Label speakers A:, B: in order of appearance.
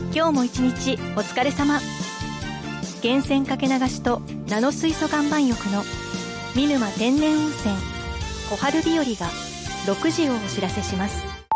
A: 今日も一日お疲れ様。源泉かけ流しとナノ水素岩盤浴の見沼天然温泉小春日和が6時をお知らせします。